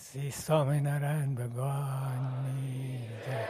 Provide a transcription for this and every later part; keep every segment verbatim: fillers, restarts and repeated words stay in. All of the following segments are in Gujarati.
શ્રી સ્વામિનારાયણ ભગવાનની જય.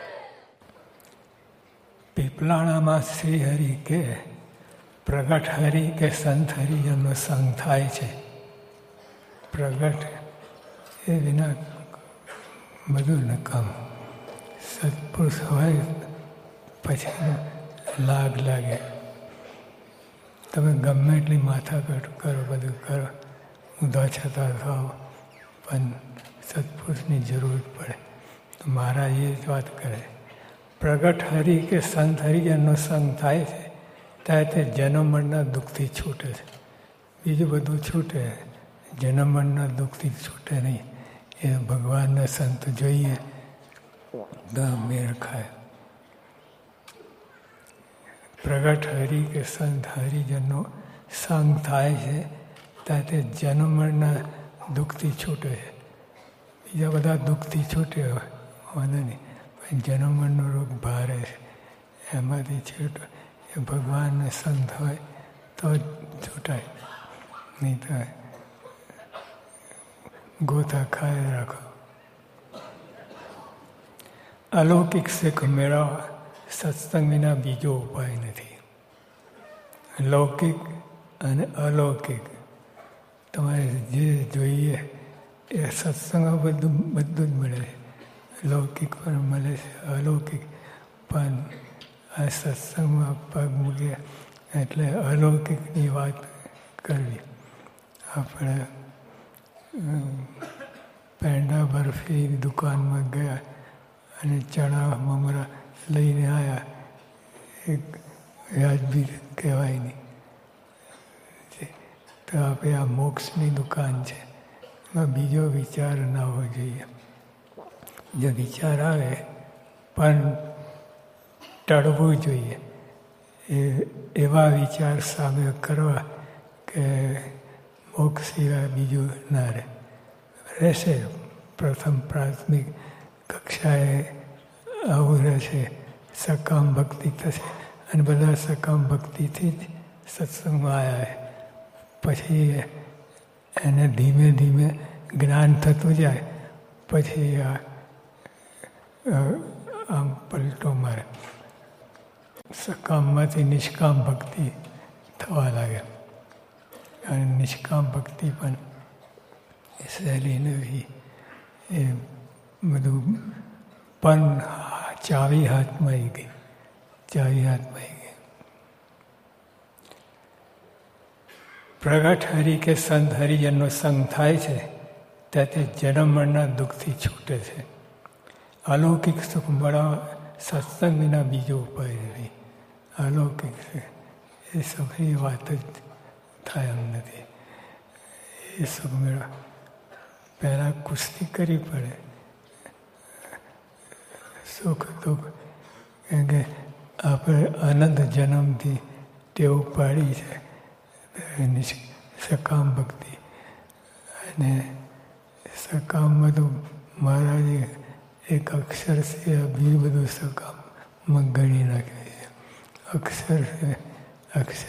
પીપલાણામાં શ્રી હરિ કે પ્રગટ હરિ કે સંત હરિજનનો સંગ થાય છે. પ્રગટ એ વિના બધું નકામ. સત્પુરુષ હોય પછી લાગ લાગે. તમે ગમે એટલી માથાકૂટ કરો, બધું કરો, ઊંધા છતાં થાવ, પણ સત્પુરુષની જરૂર પડે. તો મહારાજ એ જ વાત કરે, પ્રગટ હરિ કે સંત હરિજનનો સંગ થાય છે ત્યારે તે જન્મમરણના દુઃખથી છૂટે છે. બીજું બધું છૂટે, જન્મમરણના દુઃખથી છૂટે નહીં. એ ભગવાનના સંત જોઈએ તો મેળ ખાય. પ્રગટ હરિ કે સંત હરિજનનો સંગ થાય છે ત્યારે તે જન્મમરણના દુઃખથી છૂટે છે. બીજા બધા દુઃખથી છૂટે વાંધો નહીં, પણ જન્મમરણનો રોગ ભારે છે, એમાંથી છૂટો. એ ભગવાનને સંત હોય તો જ છૂટાય, નહીં તો ગોતા ખાય રાખો. અલૌકિક સુખ મેળવવા સત્સંગ વિના બીજો ઉપાય નથી. લૌકિક અને અલૌકિક તમારે જે જોઈએ એ સત્સંગમાં બધું બધું જ મળે છે. લૌકિક પણ મળે છે, અલૌકિક પણ. આ સત્સંગમાં પગ મૂકે એટલે અલૌકિકની વાત કરવી. આપણે પેંડા બરફી દુકાનમાં ગયા અને ચણા મમરા લઈને આવ્યા, એક વ્યાજબી કહેવાય નહીં. તો આપણે આ મોક્ષની દુકાન છે, એમાં બીજો વિચાર ના હોવો જોઈએ. જો વિચાર આવે પણ ટળવું જોઈએ. એ એવા વિચાર સામે કરવા કે મોક્ષ સિવાય બીજું ના રહે. રહેશે પ્રથમ પ્રાથમિક કક્ષાએ આવું રહેશે, સકામ ભક્તિ થશે, અને બધા સકામ ભક્તિથી જ સત્સંગમાં આવ્યા. પછી એને ધીમે ધીમે જ્ઞાન થતું જાય, પછી આમ પલટો મારે, સકામમાંથી નિષ્કામ ભક્તિ થવા લાગે. અને નિષ્કામ ભક્તિ પણ સહેલી નથી. એ બધું પણ ચાવી હાથમાં આવી ગઈ, ચાવી હાથમાં આવી ગઈ. પ્રગટ હરિ કે સંત હરિજનનો સંગ થાય છે ત્યારે તે જન્મમરણના દુઃખથી છૂટે છે. અલૌકિક સુખ મળવા સત્સંગ વિના બીજો ઉપાય નથી. અલૌકિક સુખ એ સુખની વાત જ થાય એમ નથી. એ સુખ મેળવા પહેલાં કુસ્તી કરવી પડે. સુખ દુઃખ, કેમ કે આપણે અનંત જન્મથી ટેવ પાડી છે સકામ ભક્તિ. અને સકામમાં તો મહારાજે એક અક્ષર છે, બીજું બધું સકામમાં ગણી નાખે છે. અક્ષર છે, અક્ષર